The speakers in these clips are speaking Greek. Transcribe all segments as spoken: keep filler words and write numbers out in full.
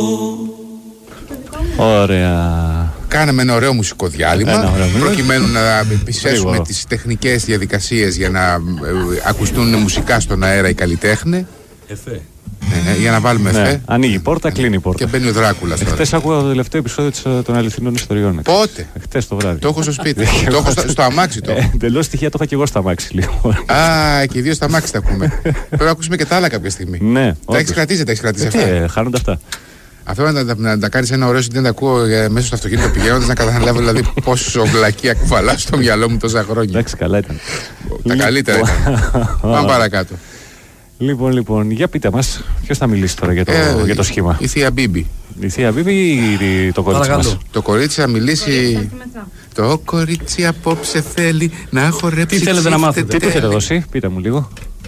Ωραία. Κάναμε ένα ωραίο μουσικό διάλειμμα, ένα ωραίο προκειμένου να επισέσουμε τις τεχνικές διαδικασίες για να ε, ακουστούν μουσικά στον αέρα οι καλλιτέχνες. Εφέ. Ναι, ναι, για να βάλουμε εφέ. Ναι. Ανοίγει η πόρτα, κλείνει η πόρτα. Και μπαίνει ο Δράκουλας τώρα. Χτες άκουγα το τελευταίο επεισόδιο της, των αληθινών ιστοριών. Πότε? Χτες το βράδυ. Το έχω στο σπίτι. Το έχω στο, στο αμάξι το. Ε, εντελώς στοιχεία το είχα και εγώ στο αμάξι λίγο. Α, και οι δύο στα αμάξι τα ακούμε. Πρέπει να ακούσουμε και τα άλλα κάποια στιγμή. Ναι. Τα έχεις κρατήσει, τα έχεις κρατήσει αυτά. Ε, χάνονται αυτά. Αυτό να, να, να τα κάνεις ένα ωραίο συντή να τα ακούω ε, μέσα στο αυτοκίνητο πηγαίνοντας, να καταλάβω δηλαδή πόσο βλακία κουβαλάω στο μυαλό μου τόσα χρόνια. Εντάξει, καλά ήταν. Τα καλύτερα ήταν. Πάμε παρακάτω. Λοιπόν, λοιπόν, για πείτε μας, ποιος θα μιλήσει τώρα για το, ε, για το σχήμα. Η θεία Μπίμπη. Η θεία Μπίμπη ή το κορίτσι μας? Το κορίτσι θα μιλήσει. Το κορίτσι απόψε θέλει να χορέψει. Τι θέλετε να μάθετε? Τι του έχετε δώσει, πείτε μου λίγο.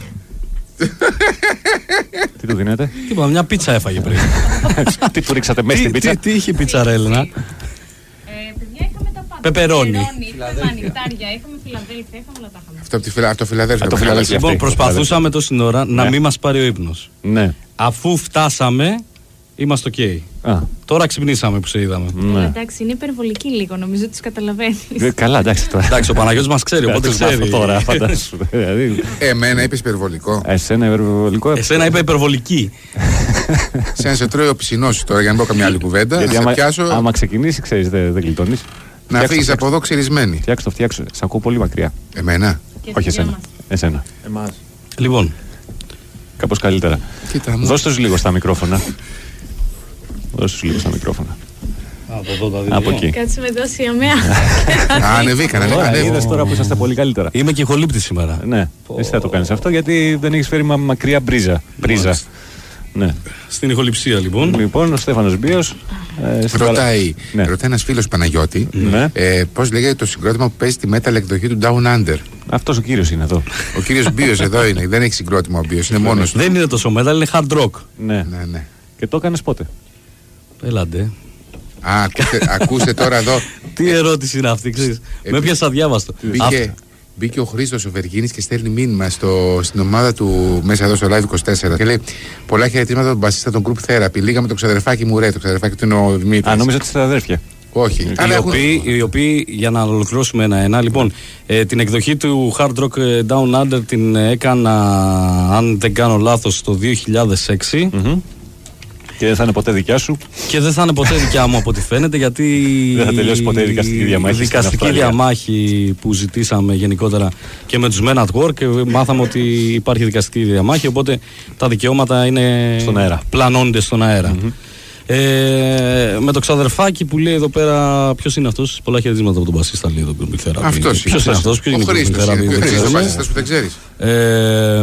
Τι του δίνετε? Τίποτα, μια πίτσα έφαγε πριν. Τι του ρίξατε μέσα στην πίτσα? Τι είχε η πίτσα ρε Έλληνα? Πεπερώνι. Είχαμε ανοιχτάρια, είχαμε Φιλαδέλφια, είχαμε όλα τα είχαμε. Αυτό από τη φιλα... το Φιλαδέλφια. Το Φιλαδέλφια. Λοιπόν, προσπαθούσαμε τόση ώρα να μην μας πάρει ο ύπνος. Ναι. Αφού φτάσαμε, είμαστε οκ. Α. Τώρα ξυπνήσαμε που σε είδαμε. Ναι. Εντάξει, είναι υπερβολική λίγο, νομίζω τους καταλαβαίνεις. Ε, καλά, εντάξει τώρα. Εντάξει, ο Παναγιώτης μας ξέρει, οπότε ξέρει. Τώρα, φαντάσου. Εμένα είπες υπερβολικό. Εσένα υπερβολικό. Εσένα είπε υπερβολική. Σένα σε τρώει ο πισινός σου τώρα για να μην πω καμιά άλλη κουβέντα. Γιατί να άμα, σε πιάσω. Άμα ξεκινήσει, ξέρεις, δεν δε γλιτώνεις. Να φύγεις από εδώ ξυρισμένη. Φτιάξω το, φτιάξω. Σ' ακούω πολύ μακριά. Εμένα. Όχι εσένα. Εσένα. Εμάς. Λοιπόν. Κάπως καλύτερα. Κοίτα μου. Δώστε τους λίγο στα μικρόφωνα. Δώστε τους λίγο στα μικρόφωνα. Από εδώ τα δύο. Από εκεί. Κάτσε με δώσει η αμαία. Ανεβήκαν, Ωραία, ανεβήκαν. είδες τώρα που είσαστε πολύ καλύτερα. Είμαι και ηχολήπτη σήμερα. Ναι, εσύ θα το κάνεις αυτό γιατί δεν έχεις φέρει μα- μακριά μπρίζα. Πρίζα. Ναι. Στην ηχοληψία λοιπόν. Λοιπόν, ο Στέφανος Μπίος. Ε, στην Ρωτάει, Ναι. ρωτάει ένας φίλος Παναγιώτη, Ναι. ε, πώς λέγεται το συγκρότημα που παίζει τη metal εκδοχή του Down Under. Αυτός ο κύριος είναι εδώ. Ο κύριος Μπίος εδώ είναι, δεν έχει συγκρότημα ο Μπίος, είναι μόνος του. Δεν είναι τόσο metal, είναι hard rock. Ναι. Ναι, ναι. Και το έκανες πότε? Έλαντε. Α, ακούστε, ακούστε τώρα εδώ. Τι ερώτηση είναι αυτή, ξέρεις. Με πιάσα διάβαστο. Μπήκε, μπήκε ο Χρήστος ο Βεργίνης και στέλνει μήνυμα στο, στην ομάδα του μέσα εδώ στο Live είκοσι τέσσερα και λέει πολλά χαιρετήματα τον μπασίστα των Group Therapy. Λίγαμε το ξαδερφάκι μου ρε, το ξαδερφάκι του είναι ο Δημήτρης. Α, νόμιζα ότι είστε αδέρφια. Όχι. Οι έχουν... οποίοι, οι οποίοι, για να ολοκληρώσουμε ένα-ένα, λοιπόν, ε, την εκδοχή του Hard Rock ε, Down Under την ε, έκανα, αν δεν κάνω λάθος, το δύο χιλιάδες έξι. Mm-hmm. Και δεν θα είναι ποτέ δικιά σου. Και δεν θα είναι ποτέ δικιά μου από ό,τι φαίνεται, γιατί δεν θα τελειώσει ποτέ η δικαστική διαμάχη. Η δικαστική διαμάχη που ζητήσαμε γενικότερα και με τους Men at Work, και μάθαμε ότι υπάρχει δικαστική διαμάχη, οπότε τα δικαιώματα είναι στον αέρα. Πλανώνται στον αέρα. Mm-hmm. Ε, με το ξαδερφάκι που λέει εδώ πέρα, ποιος είναι αυτός? Πολλά χαιρετίσματα από τον μπασίστα, λέει εδώ Group Therapy. Αυτός ποιος είναι αυτός? Ποιος ο είναι Χρήστος, είναι ο Χρήστος, ο μπασίστας που δεν ξέρεις. Ε,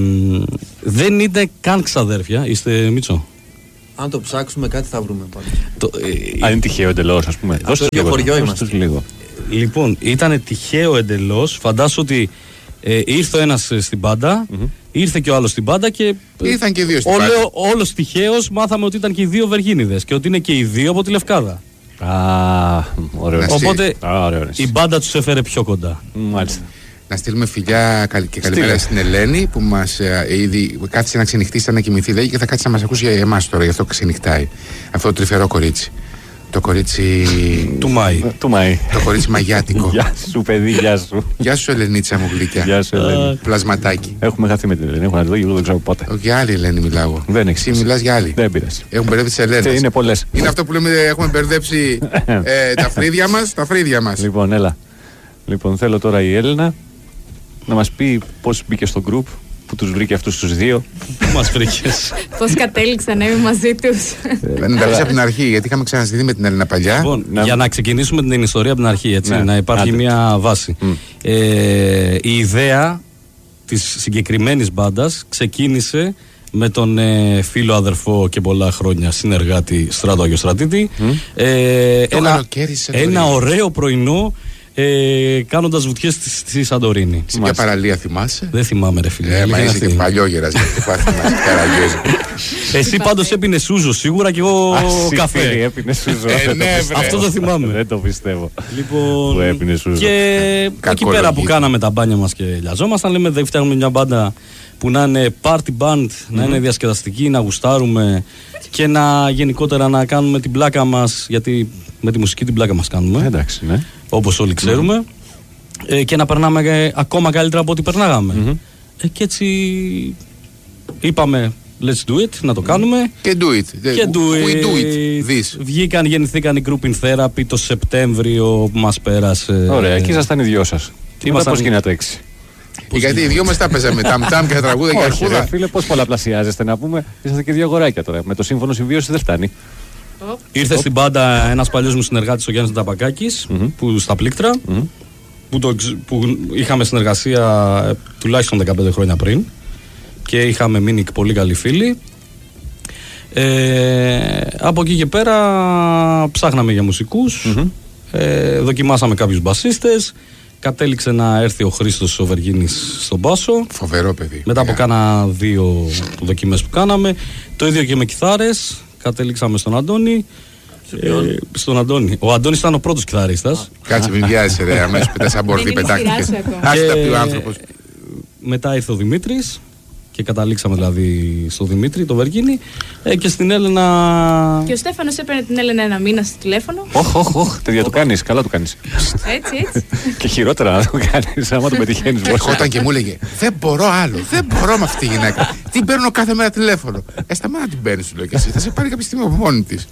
δεν είναι καν ξαδέρφια, είστε Μίτσο? Αν το ψάξουμε κάτι θα βρούμε πάλι. Το, ε, Αν είναι τυχαίο εντελώς, ας πούμε. Αυτό το χωριό είμαστε. Λίγο. Λοιπόν, ήταν τυχαίο εντελώς. Φαντάσου ότι ε, ήρθε ο ένας στην πάντα, mm-hmm. ήρθε και ο άλλος στην πάντα και. Ήρθαν και οι δύο στην όλο, πάντα. Όλος τυχαίως μάθαμε ότι ήταν και οι δύο Βεργίνιδες και ότι είναι και οι δύο από τη Λευκάδα. Α, ωραίο. Οπότε Α, ωραίο, η μπάντα τους έφερε πιο κοντά. Μάλιστα. Να στείλουμε φιλιά και καλημέρα στην Ελένη που μας ε, ήδη κάθισε να ξενυχτήσει, να κοιμηθεί λέει, και θα κάτσει να μας ακούσει για εμάς τώρα, γι' αυτό ξενυχτάει. Αυτό το τρυφερό κορίτσι. Το κορίτσι. Του Μάη. Του Μάη. Το κορίτσι μαγιάτικο. Γεια σου, παιδί, γεια σου. Γεια σου, Ελενίτσα μου γλυκιά. Γεια σου, Ελένη. Πλασματάκι. Έχουμε χαθεί με την Ελένη. Έχω να δω, δεν ξέρω πότε. Για άλλη Ελένη μιλάω. Δεν Εσύ μιλάς για άλλη. Δεν πειράζει. Έχουμε μπερδέψει τις Ελένες. Είναι πολλές. Είναι αυτό που λέμε, έχουμε μπερδέψει ε, τα φρύδια μας. Τα φρύδια μας. Λοιπόν, έλα. Λοιπόν, θέλω τώρα η Έλληνα να μας πει πώς μπήκε στο group, που τους βρήκε αυτούς τους δύο. Πού μας βρήκες? Πώς κατέληξαν να είμαι μαζί τους. Να τα πεις από την αρχή, γιατί είχαμε ξαναστηθεί με την Έλληνα παλιά. Λοιπόν, να... για να ξεκινήσουμε την ιστορία από την αρχή, έτσι, ναι, να υπάρχει άντε. μια βάση. Mm. Ε, η ιδέα της συγκεκριμένης μπάντας ξεκίνησε με τον ε, φίλο, αδερφό και πολλά χρόνια συνεργάτη Στράτο Αγιοστρατήτη. Mm. Ε, ένα, ένα ωραίο πρωινό ε, κάνοντας βουτιές στη, στη Σαντορίνη. Σε ποια παραλία θυμάσαι? Δεν θυμάμαι ρε φίλε. Ε, μα είσαι παλιόγερας. Εσύ πάντως έπινε σούζο σίγουρα και εγώ καφέ. Έπινε σούζο. Αυτό το θυμάμαι. Δεν το πιστεύω. Λοιπόν, που έπινε σούζο. Και εκεί πέρα που κάναμε τα μπάνια μας και λιαζόμασταν, λέμε δεν φτιάχνουμε μια μπάντα που να είναι party band, να είναι διασκεδαστική, να γουστάρουμε και να γενικότερα να κάνουμε την πλάκα μας, γιατί με τη μουσική την πλάκα μας κάνουμε, εντάξει, ναι. όπως όλοι ξέρουμε, mm-hmm. ε, και να περνάμε ε, ακόμα καλύτερα από ό,τι περνάγαμε. Mm-hmm. Ε, και έτσι είπαμε let's do it, να το κάνουμε. Και do it. Και do it. We do it. This. Βγήκαν, γεννηθήκαν οι Group in Therapy το Σεπτέμβριο που μας πέρασε. Ωραία, εκεί ήσασταν οι δυο σας. Ήμασταν πώς γίνατε έξι. Γιατί οι δυο μας τα παίζαμε ταμ-ταμ και τραγούδα και αρχούδα. Όχι, φίλε, πώς πολλαπλασιάζεστε να πούμε. Είσαστε και δύο αγοράκια τώρα. Με το σύμφωνο συμβίωση δεν φτάνει. Oh. Ήρθε oh. στην μπάντα ένας παλιός μου συνεργάτης, ο Γιάννης Ταπακάκης, mm-hmm. που στα πλήκτρα, mm-hmm. που, το, που είχαμε συνεργασία ε, τουλάχιστον δεκαπέντε χρόνια πριν και είχαμε μείνει πολύ καλοί φίλοι. Ε, από εκεί και πέρα ψάχναμε για μουσικούς, mm-hmm. ε, δοκιμάσαμε κάποιους μπασίστες. Κατέληξε να έρθει ο Χρήστος ο Βεργίνης στον μπάσο. Φοβερό παιδί. Μετά από κάνα δύο δοκιμές που κάναμε. Το ίδιο και με κιθάρες. Κατέληξαμε στον Αντώνη. Ε, στον Αντώνη. Ο Αντώνης ήταν ο πρώτος κιθαρίστας. Κάτσε, μην βιάζεσαι, ρε. Αμέσως πετάς σαν μπορδί, πετάχτηκες. Άστα πει ο άνθρωπος. Μετά ήρθε ο Δημήτρης. Και καταλήξαμε δηλαδή στο Δημήτρη, το Βεργίνη, ε, και στην Έλενα. Και ο Στέφανος έπαιρνε την Έλενα ένα μήνα στο τηλέφωνο. Όχ, όχ, όχ, τέτοια το κάνεις, καλά το κάνεις. Έτσι, έτσι. Και χειρότερα να το κάνεις, άμα το πετυχαίνεις. Ερχόταν και μου έλεγε δεν μπορώ άλλο, δεν μπορώ με αυτή τη γυναίκα. Την παίρνω κάθε μέρα τηλέφωνο. Ε, σταμάτα να την παίρνεις, σου λέω και εσύ. Θα σε πάρει κάποια στιγμή από μόνη της.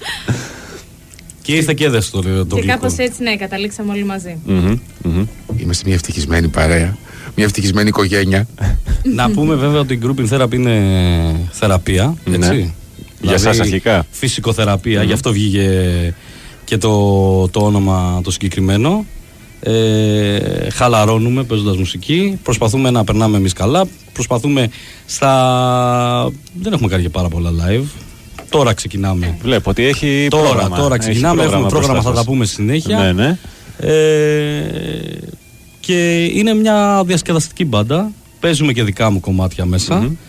Και ήρθε και έδεσε το γλυκό. Και κάπως έτσι, ναι, καταλήξαμε όλοι μαζί. Είμαστε μια ευτυχισμένη παρέα. Μια ευτυχισμένη οικογένεια. Να πούμε βέβαια ότι η Group in Therapy είναι θεραπεία. Έτσι. Ναι. Για δηλαδή, εσάς αρχικά. Φυσικοθεραπεία, mm-hmm. γι' αυτό βγήκε και το, το όνομα το συγκεκριμένο. Ε, χαλαρώνουμε παίζοντας μουσική. Προσπαθούμε να περνάμε εμείς καλά. Προσπαθούμε στα. Δεν έχουμε κάνει και πάρα πολλά live. Τώρα ξεκινάμε. Βλέπω ότι έχει τώρα, πρόγραμμα. Τώρα ξεκινάμε. Έχει πρόγραμμα, έχουμε πρόγραμμα, θα τα πούμε στη συνέχεια. Ναι, ναι. Ε, και είναι μια διασκεδαστική μπάντα. Παίζουμε και δικά μου κομμάτια μέσα. Mm-hmm.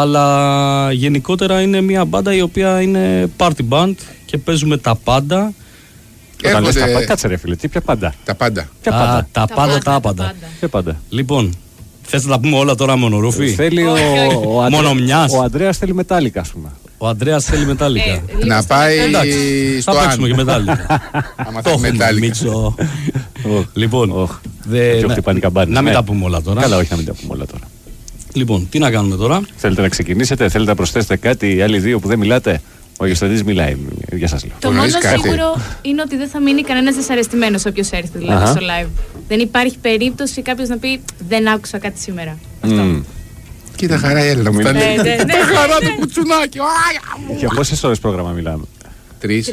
Αλλά γενικότερα είναι μια μπάντα η οποία είναι party band και παίζουμε τα πάντα. Όταν λες τα πάντα, κάτσε ρε φίλε, τι ποια πάντα. Τα πάντα. Ποια τα, πάντα. Τα, τα πάντα, τα πάντα. Ποια πάντα. Λοιπόν, θες να τα πούμε όλα τώρα μονορούφι. Θέλει ο, ο, ο, μόνο μιας. Ο Ανδρέας θέλει μετάλλικα, ας πούμε. Ο Ανδρέας θέλει μετάλλικα. Ε, να πάει εντάξει, στο θα παίξουμε και μετάλλικα. Άμα το θέλει μετάλλικα. Μίτσο. Λοιπόν, δε, να, να μην τα πούμε όλα τώρα. Καλά, όχι να μην τα πούμε όλα τώρα. Λοιπόν, τι να κάνουμε τώρα. Θέλετε να ξεκινήσετε, θέλετε να προσθέσετε κάτι, οι άλλοι δύο που δεν μιλάτε. Ο Γεωστρατής μιλάει, για σας λέω. Το μόνο σίγουρο είναι ότι δεν θα μείνει κανένας δυσαρεστημένος όποιος έρθει δηλαδή uh-huh. στο live. Δεν υπάρχει περίπτωση κάποιος να πει δεν άκουσα κάτι σήμερα. Αυτό. Κοίτα χαρά η Έλληνα μου. Τα χαρά το κουτσουνάκι. Για πόσες ώρες πρόγραμμα μιλάμε? Τρεις.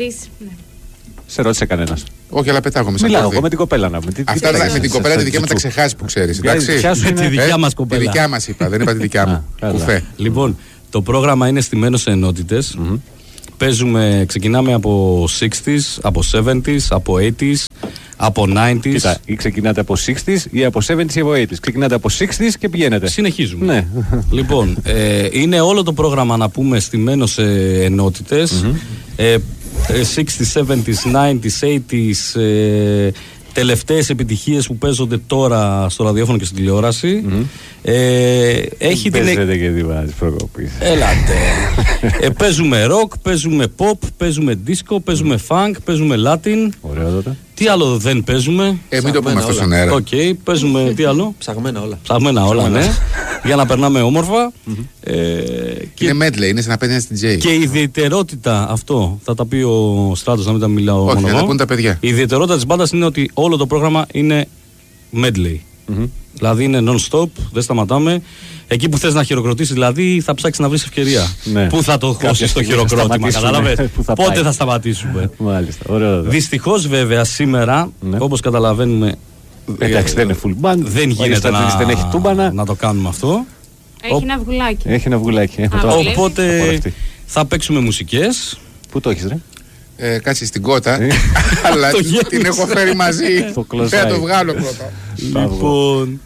Σε ρώτησε κανένας? Όχι, αλλά πετάγομαι. Μιλάω εγώ με την κοπέλα να πούμε. Αυτά με την κοπέλα τη δικιά μου τα ξεχάσει που ξέρεις. Με τη δικιά μας κοπέλα. Τη δικιά μας είπα, δεν είπα τη δικιά μου. Κουφέ. Λοιπόν, το πρόγραμμα είναι στημένο σε ενότητες. Παίζουμε, ξεκινάμε από εξήντα, από εβδομήντα, από ογδόντα, από ενενήντα. Κοίτα, ή ξεκινάτε από εξήντα ή από εβδομήντα ή από ογδόντα. Ξεκινάτε από εξήντα και πηγαίνετε. Συνεχίζουμε. Ναι. Λοιπόν, ε, είναι όλο το πρόγραμμα να πούμε στημένο σε ενότητες. Mm-hmm. Ε, εξήντα, εβδομήντα, ενενήντα, ογδόντα. Ε, τελευταίες επιτυχίες που παίζονται τώρα στο ραδιόφωνο και στην τηλεόραση. Mm-hmm. Ε, έχει την. Παίζετε και τι βάζεις προκοπής. Έλατε. ε, παίζουμε rock, παίζουμε pop, παίζουμε disco, παίζουμε funk, παίζουμε latin. Ωραίο τότε. Τι άλλο δεν παίζουμε? Ε, μην το πούμε αυτό στον αέρα. Οκ, okay, παίζουμε τι άλλο? Ψαγμένα όλα. Ψαγμένα όλα, ναι. Για να περνάμε όμορφα. ε, και είναι medley, είναι σαν να παίρνει ένα ντι τζέι. Και η ιδιαιτερότητα, αυτό θα τα πει ο Στράτος, να μην τα μιλάω. Όχι, θα τα πούν τα παιδιά. Η ιδιαιτερότητα της μπάντας είναι ότι όλο το πρόγραμμα είναι medley. Mm-hmm. Δηλαδή είναι non-stop, δεν σταματάμε. Εκεί που θες να χειροκροτήσεις, δηλαδή θα ψάξεις να βρεις ευκαιρία. Ναι. Πού θα το χώσεις το χειροκρότημα, κατάλαβες. Πότε πάει. Θα σταματήσουμε. Μάλιστα, ωραία. Δυστυχώς βέβαια σήμερα, ναι. όπως καταλαβαίνουμε. Εντάξει, δεν είναι full band. Δεν γίνεται να, δεν έχει τούμπανα. να το κάνουμε αυτό. Έχει ένα αυγουλάκι. Έχει ένα αυγουλάκι. Α, οπότε θα παίξουμε μουσικές. Πού το έχεις, ρε? Ε, κάτσε στην κότα. Αλλά την έχω φέρει μαζί. Θα το βγάλω πρώτα. Λοιπόν.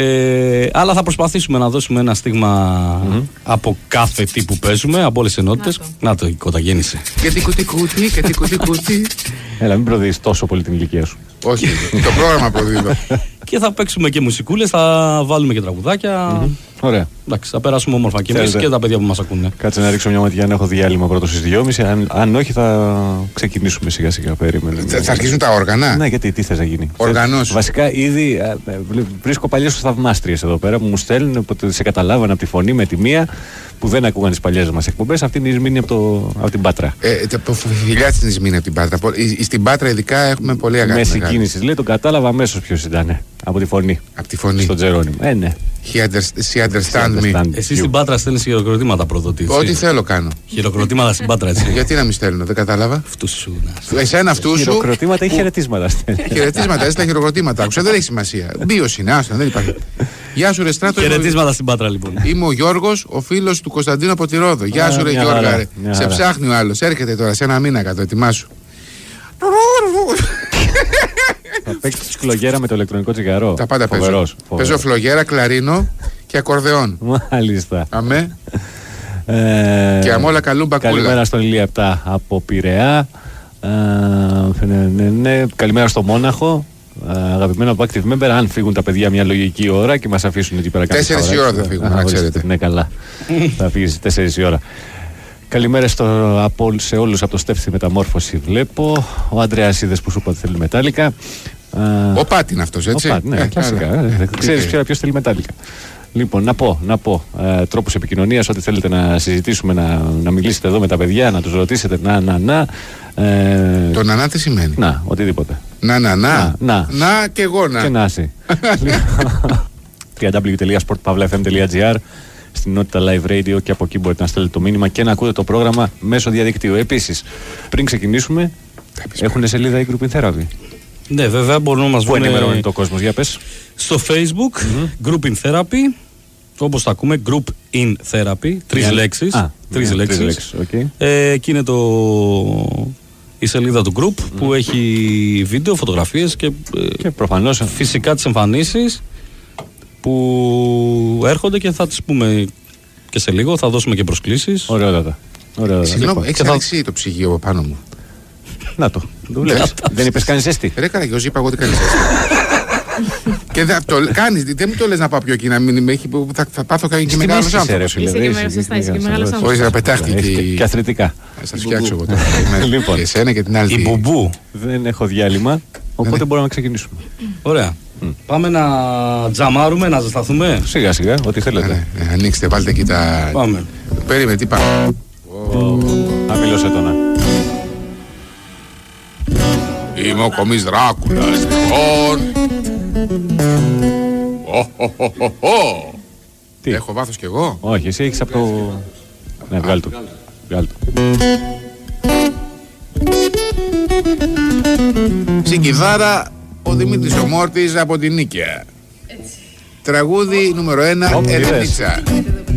Ε, αλλά θα προσπαθήσουμε να δώσουμε ένα στίγμα mm-hmm. από κάθε τι που παίζουμε, από όλες τις ενότητες. Να το, η κότα γέννησε. Και τι κουτί κουτί, και τι κουτί κουτί. Έλα, μην προδείς τόσο πολύ την ηλικία σου. Όχι, το πρόγραμμα προδίδω. Και θα παίξουμε και μουσικούλες, θα βάλουμε και τραγουδάκια. Mm-hmm. Ωραία. Εντάξει, θα περάσουμε όμορφα και εμείς και τα παιδιά που μας ακούνε. Κάτσε να ρίξω μια ματιά αν έχω διάλειμμα πρώτο στις δυόμιση. Αν, αν όχι, θα ξεκινήσουμε σιγά σιγά. Περίμενε. Θα, θα αρχίσουν τα όργανα. Ναι, γιατί τι θες να γίνει. Οργανώσεις. Βασικά, ήδη α, βρίσκω παλιές θαυμάστριες εδώ πέρα που μου στέλνουν, που σε καταλάβανε από τη φωνή με τη μία, που δεν ακούγαν τις παλιές μας εκπομπές. Αυτή είναι η Ισμήνη από, το, από την Πάτρα. Ε, Φιλιά στην Ισμήνη από την Πάτρα. Στην Πάτρα, ειδικά, έχουμε πολύ αγάπη. Μέση κίνηση. Λέει, τον κατάλαβα αμέσως ποιος ήταν. Από τη φωνή. Από τη φωνή. Στον Τζερόνιμο. Ε, ναι. He understand me. Εσύ στην Πάτρα στέλνεις χειροκροτήματα προδοτή. Ό,τι θέλω κάνω. Χειροκροτήματα στην Πάτρα, έτσι. Γιατί να μην στέλνω, δεν κατάλαβα. Αυτού σου. Εσένα αυτού σου. Χειροκροτήματα ή χαιρετίσματα. Χαιρετίσματα, έστειλα χειροκροτήματα. Άκουσα, δεν έχει σημασία. Μπίος είναι, άστα, δεν υπάρχει. Γεια σου, ρε Στράτο. Χαιρετίσματα στην Πάτρα, λοιπόν. Είμαι ο Γιώργος, ο φίλος του Κωνσταντίνου από τη Ρόδο. Γεια σου, ρε Γιώργα. Σε ψάχνει ο άλλος. Έρχεται τώρα σε ένα μήνα κάτω, ετοιμάσου. Θα παίξει τη φλογέρα με το ηλεκτρονικό τσιγαρό. Τα πάντα παίζω. Φοβερός, φοβερός. Παίζω φλογέρα, κλαρίνο και ακορδεόν. Μάλιστα. Αμέ. Ε, και αμόλα καλούμπα κούλα. Καλημέρα στον Ηλία επτά από Πειραιά. Ε, ναι, ναι, ναι. Καλημέρα στο Μόναχο. Ε, αγαπημένο από Active Member. Αν φύγουν τα παιδιά μια λογική ώρα και μας αφήσουν εκεί πέρα κάποια ώρα. Τέσσερις η ώρα θα φύγουν, να ξέρετε. Ναι, καλά. Θα φύγει στις τέσσερις η ώρα. Καλημέρα στο, από, σε όλους από το Στεφ στη Μεταμόρφωση. Βλέπω. Ο Ανδρέας είδες που σου είπα ότι θέλει μετάλλικα. Ο Πάτη είναι αυτός, έτσι. Ο Πάτη, ναι, ε, κλασικά. Ε, ξέρεις ποιο, ποιος θέλει μετάλλικα. Λοιπόν, να πω, να πω ε, τρόπους επικοινωνίας, ό,τι θέλετε να συζητήσουμε, να, να μιλήσετε εδώ με τα παιδιά, να τους ρωτήσετε, να, να, να. Ε, το να, να τι σημαίνει. Να, οτιδήποτε. Να, να, να. Να, να. να και εγώ να. Και να είσαι. double-u double-u double-u τελεία sport pavla f m τελεία g r στην ενότητα Live Radio και από εκεί μπορείτε να στέλνετε το μήνυμα και να ακούτε το πρόγραμμα μέσω διαδικτύου. Επίσης, πριν ξεκινήσουμε, έχουν σελίδα η Group in Therapy. Ναι, βέβαια μπορούν να μας βρουν. Πού ενημερώνει το κόσμος, για πες. Στο Facebook, mm-hmm. Group in Therapy, όπως τα ακούμε, Group in Therapy, τρεις yeah. λέξεις. Ah, τρεις yeah, λέξεις. Τρεις λέξεις. Okay. Ε, εκεί είναι το... η σελίδα του Group mm. που έχει βίντεο, φωτογραφίες και, και προφανώς φυσικά τις εμφανίσεις που έρχονται και θα τις πούμε και σε λίγο, θα δώσουμε και προσκλήσεις. Ωραιότατα. Συγγνώμη, έχεις θα... ανοίξει το ψυγείο πάνω μου. Να το, το βλέπεις. Δεν είπες κάνεις ζέστη. Ρε Καραγιώζη, είπα εγώ ότι κάνεις ζέστη. Και δεν το κάνεις, δεν μου το λες να πάω πιο εκεί, να μην έχει, θα, θα πάθω και μεγάλος άνθρωπος. Είσαι και μέρος σωστά, είσαι και μεγάλος άνθρωπος. Όχι, να πετάχτηκε και αθλητικά. Θα σας φτιάξω εγώ τώρα. Λοιπόν, εσένα και την άλλη. Η μπουμπού. Δεν έχω διάλειμμα, οπότε μπορούμε να ξεκινήσουμε. Ωραία. Mm. Πάμε να τζαμάρουμε, να ζεσταθούμε. Σιγά σιγά, ό,τι θέλετε. Ε, ε, ανοίξτε, βάλτε εκεί τα. Πάμε. Περίμενε, τι πάμε. Αμήλωσε το να. Είμαι ο Κομής Δράκουλας, λοιπόν. Τι. Έχω βάθος κι εγώ. Όχι, εσύ έχεις από το. Ναι, βγάλ' το. Βγάλ' το. Στην κιθάρα ο Δημήτρης ο Μόρτης από την Νίκαια. Τραγούδι νούμερο ένα, Ελενίτσα.